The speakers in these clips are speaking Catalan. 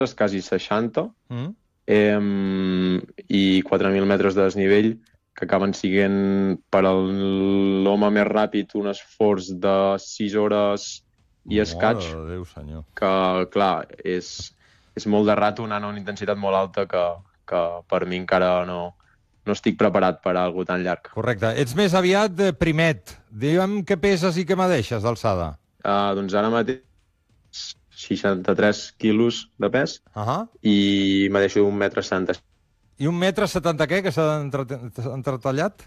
quasi 60, i 4.000 metres de desnivell, que acaben siguent per a l'home més ràpid un esforç de 6 hores i escaig, Mare de Déu, senyor. que, clar, és molt de rato anant a una intensitat molt alta que per mi encara no estic preparat per a alguna tan llarg. Correcte. Ets més aviat primet. Digue'm què peses i què medeixes d'alçada. Doncs ara mateix 63 quilos de pes i me deixo 1,70 m. I 1,70 m què, que s'ha entretallat?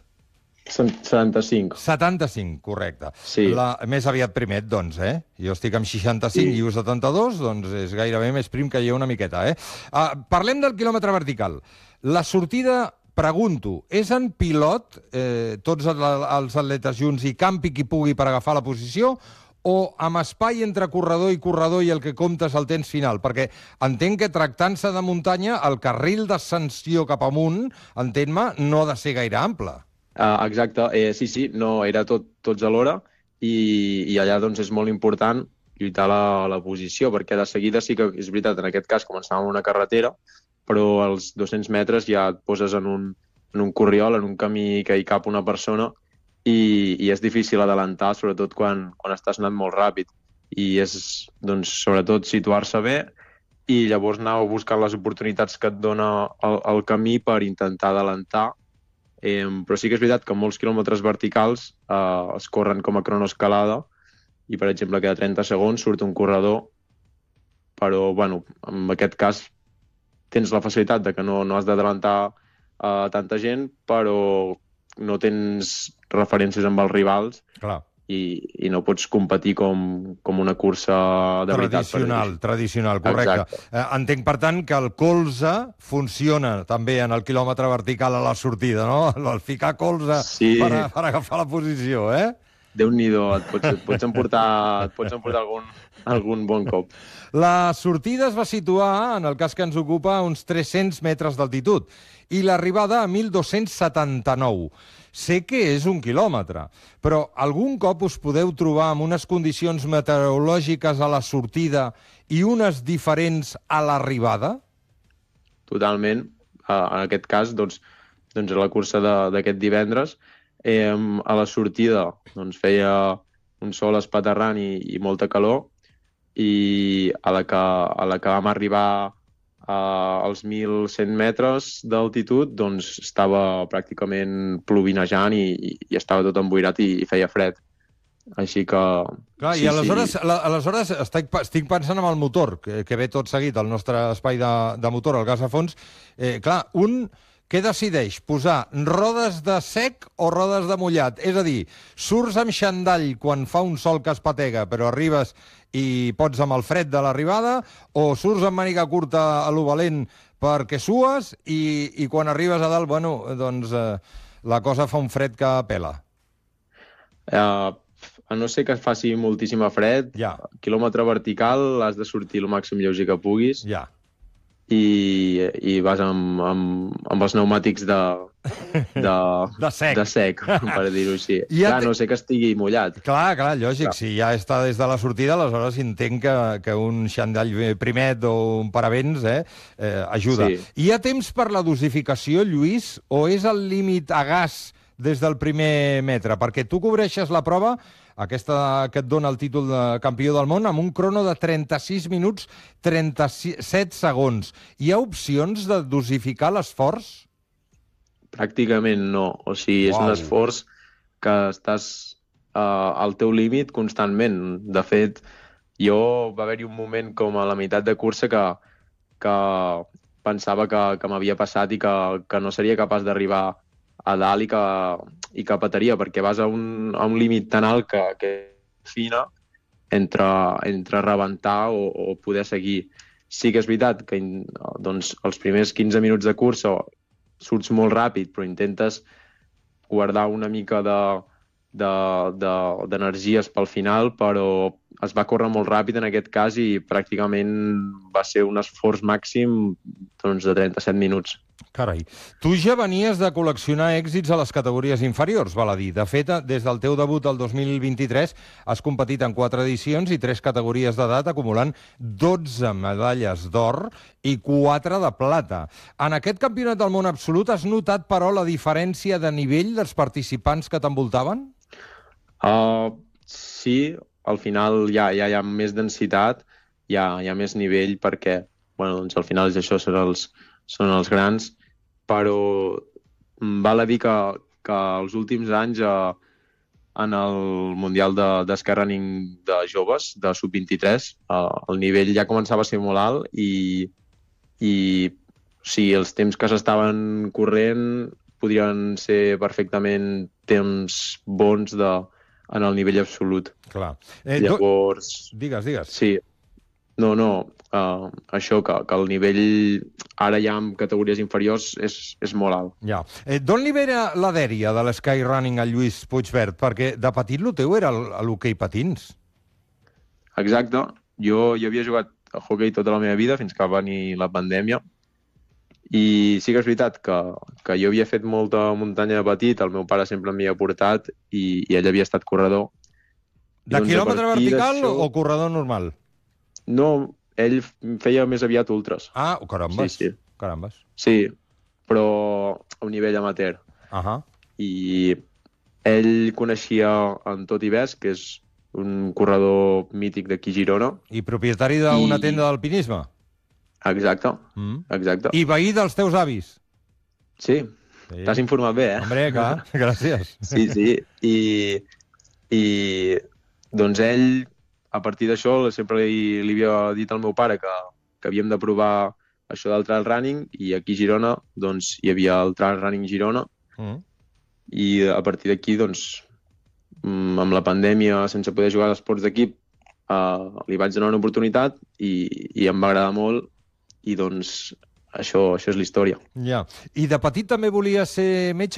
75. 75, correcte. Sí. Més aviat primet, doncs, eh? Jo estic amb 65 i 1,72, doncs és gairebé més prim que jo una miqueta, eh? Parlem del quilòmetre vertical. La sortida, pregunto, és en pilot, tots els atletes junts, i campi qui pugui per agafar la posició, o amb espai entre corredor i el que compta és el temps final? Perquè entenc que tractant-se de muntanya, el carril d'ascensió cap amunt, entén-me, no ha de ser gaire ample. Exacte, sí, no, era tots alhora, i allà doncs és molt important lluitar la posició, perquè de seguida sí que és veritat, en aquest cas començàvem una carretera, però als 200 metres ja et poses en un corriol, en un camí que hi cap una persona, i és difícil adelantar, sobretot quan estàs anant molt ràpid. I és, doncs, sobretot situar-se bé i llavors anar buscant les oportunitats que et dona el camí per intentar adelantar. Però sí que és veritat que molts quilòmetres verticals es corren com a cronoescalada i, per exemple, cada 30 segons surt un corredor, però, bueno, en aquest cas tens la facilitat de que no has d'adelantar tanta gent, però no tens referències amb els rivals. Clar. I no pots competir com una cursa de veritat. Tradicional, correcte. Entenc, per tant, que el colze funciona també en el quilòmetre vertical a la sortida, no? El ficar colze per agafar la posició, eh? Déu-n'hi-do, et pots emportar algun bon cop. La sortida es va situar, en el cas que ens ocupa, a uns 300 metres d'altitud i l'arribada a 1.279. Sé que és un quilòmetre, però algun cop us podeu trobar amb unes condicions meteorològiques a la sortida i unes diferents a l'arribada? Totalment. En aquest cas, doncs a la cursa d'aquest divendres, a la sortida doncs, feia un sol espaterrant i molta calor, i a la que vam arribar als 1.100 metres d'altitud, doncs estava pràcticament plovinejant i estava tot emboirat i feia fred. Així que... Clar, i aleshores estic pensant en el motor, que ve tot seguit al nostre espai de motor, el gas a fons. Clar, què decideix? Posar rodes de sec o rodes de mullat? És a dir, surts amb xandall quan fa un sol que es patega, però arribes i pots amb el fred de l'arribada, o surts amb màniga curta a lo valent perquè sues i quan arribes a dalt, bueno, doncs la cosa fa un fred que pela? A no ser que faci moltíssima fred, quilòmetre vertical, has de sortir el màxim lleuger que puguis. I vas amb els pneumàtics de sec, per dir-ho així. Clar, no sé que estigui mullat. Clar, lògic. Si ja està des de la sortida, aleshores entenc que un xandall primet o un paravents ajuda. Hi ha temps per la dosificació, Lluís, o és el límit a gas des del primer metre? Perquè tu cobreixes la prova, aquesta que et dona el títol de campió del món, amb un crono de 36 minuts 37 segons. Hi ha opcions de dosificar l'esforç? Pràcticament no. O sigui, és un esforç que estàs al teu límit constantment. De fet, va haver-hi un moment com a la meitat de cursa que pensava que m'havia passat i que no seria capaç d'arribar a dalt i que petaria, perquè vas a un límit tan alt que fina entre rebentar o poder seguir. Sí que és veritat que doncs, els primers 15 minuts de cursa surts molt ràpid, però intentes guardar una mica d'energies pel final, però es va córrer molt ràpid en aquest cas i pràcticament va ser un esforç màxim doncs, de 37 minuts. Carai. Tu ja venies de col·leccionar èxits a les categories inferiors, val a dir. De fet, des del teu debut el 2023 has competit en 4 edicions i 3 categories d'edat, acumulant 12 medalles d'or i 4 de plata. En aquest campionat del món absolut has notat, però, la diferència de nivell dels participants que t'envoltaven? Sí, al final hi ha més densitat, hi ha més nivell perquè, bueno, doncs al final això són els grans, però val a dir que els últims anys en el Mundial d'Skyrunning de joves, de sub-23, el nivell ja començava a ser molt alt i sí, els temps que s'estaven corrent podrien ser perfectament temps bons en el nivell absolut. Clar. Llavors... Digues. Sí. No, això, que el nivell ara ja en categories inferiors és molt alt. Ja. D'on li ve la dèria de l'skyrunning a Lluís Puigvert? Perquè de petit el teu era l'hoquei patins. Exacte. Jo havia jugat a hoquei tota la meva vida fins que va venir la pandèmia. I sí que és veritat que jo havia fet molta muntanya de petit, el meu pare sempre m'hi ha portat i ell havia estat corredor. De quilòmetre vertical o corredor normal? No, ell feia més aviat ultras. Ah, carambes. Sí. Carambes. Sí, però a un nivell amateur. I ell coneixia en Toti Bes, que és un corredor mític d'aquí Girona. I propietari d'una tenda d'alpinisme? Exacte, exacte. I veí dels teus avis? Sí. T'has informat bé, eh? Hombre, clar, gràcies. Sí. I doncs ell, a partir d'això, sempre li havia dit al meu pare que havíem de provar això del trail running i aquí a Girona doncs, hi havia el Trail Running Girona i a partir d'aquí, doncs, amb la pandèmia, sense poder jugar a esports d'equip, li vaig donar una oportunitat i em va agradar molt i doncs això és la història. Ja. I de petit també volies ser metge?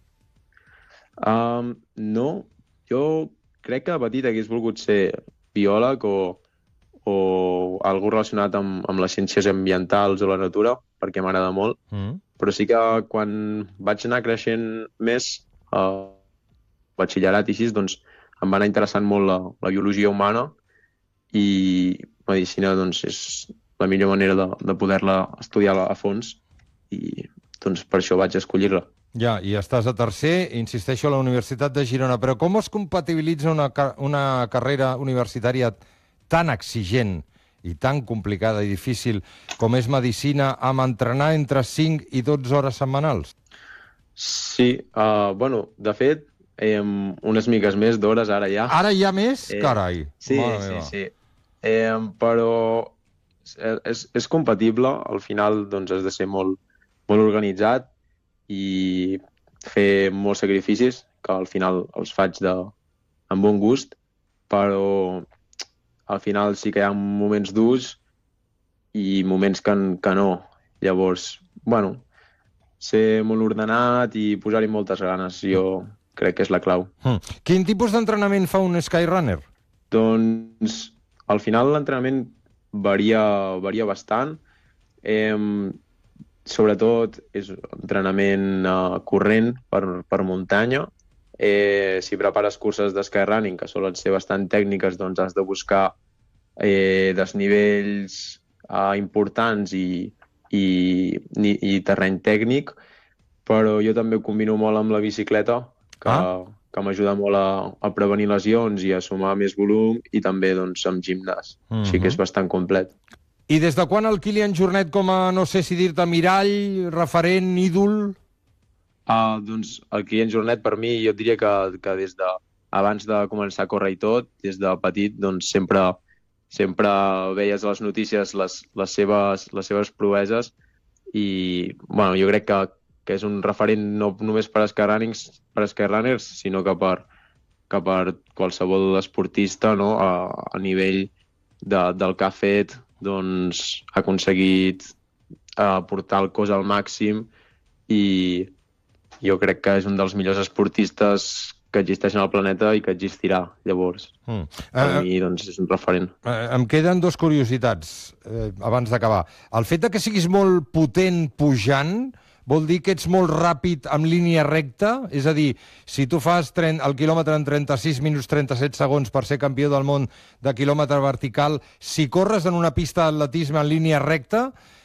No, jo crec que de petit hagués volgut ser biòleg o algú relacionat amb les ciències ambientals o la natura, perquè m'agrada molt. Però sí que quan vaig anar creixent més a batxillerat i així, doncs em va anar interessant molt la biologia humana i medicina doncs, és la millor manera de poder-la estudiar a fons i doncs, per això vaig escollir-la. Ja, i estàs a tercer, insisteixo, a la Universitat de Girona. Però com es compatibilitza una carrera universitària tan exigent i tan complicada i difícil com és medicina amb entrenar entre 5 i 12 hores setmanals? Sí, de fet, unes miques més d'hores ara ja. Ara hi ha més? Carai. Sí. Però és compatible, al final doncs, has de ser molt, molt organitzat i fer molts sacrificis, que al final els faig amb bon gust, però al final sí que hi ha moments durs i moments que no. Llavors, ser molt ordenat i posar-hi moltes ganes, jo crec que és la clau. Quin tipus d'entrenament fa un skyrunner? Doncs, al final l'entrenament varia bastant. Sobretot és entrenament corrent per muntanya. Si prepares curses d'skyrunning, que solen ser bastant tècniques, doncs has de buscar desnivells importants i terreny tècnic, però jo també ho combino molt amb la bicicleta, que m'ajuda molt a prevenir lesions i a sumar més volum, i també doncs, amb gimnàs. Així que és bastant complet. I des de quan el Kilian Jornet com a, no sé si dir-te, mirall, referent, ídol? Doncs el Kilian Jornet, per mi, jo diria que des abans de començar a córrer i tot, des de petit, doncs sempre veies a les notícies les seves proeses i, jo crec que és un referent no només per skyrrunners, sinó que per qualsevol esportista, no? A nivell del que ha fet, doncs ha aconseguit portar el cos al màxim i jo crec que és un dels millors esportistes existeixen al planeta i que existirà. Llavors, per mi doncs, és un referent. Em queden dues curiositats abans d'acabar. El fet de que siguis molt potent pujant vol dir que ets molt ràpid en línia recta? És a dir, si tu fas el quilòmetre en 36 minuts 37 segons per ser campió del món de quilòmetre vertical, si corres en una pista d'atletisme en línia recta,